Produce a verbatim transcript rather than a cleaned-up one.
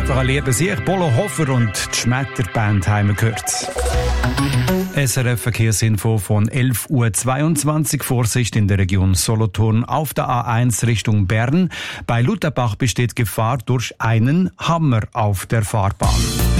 einfach ein lieber Sieg. Polo Hofer und die Schmetterband haben wir gehört. S R F Verkehrsinfo von elf Uhr zweiundzwanzig. Vorsicht in der Region Solothurn auf der A eins Richtung Bern. Bei Lutherbach besteht Gefahr durch einen Hammer auf der Fahrbahn.